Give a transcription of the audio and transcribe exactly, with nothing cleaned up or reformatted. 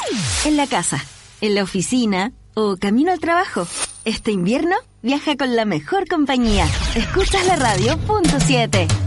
En la casa, en la oficina o camino al trabajo. Este invierno viaja con la mejor compañía. Escuchas la radio punto siete.